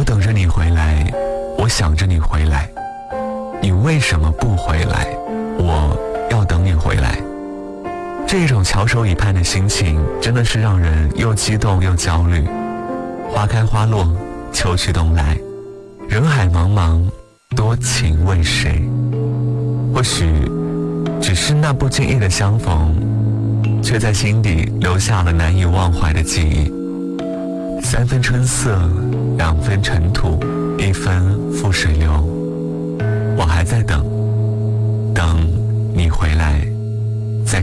等着你回来，我想着你回来，你为什么不回来？我要等你回来。这种翘首以盼的心情，真的是让人又激动又焦虑。花开花落，秋去冬来，人海茫茫，多情为谁？或许只是那不经意的相逢，却在心底留下了难以忘怀的记忆。3分春色，2分尘土，1分覆水流。我还在等你回来。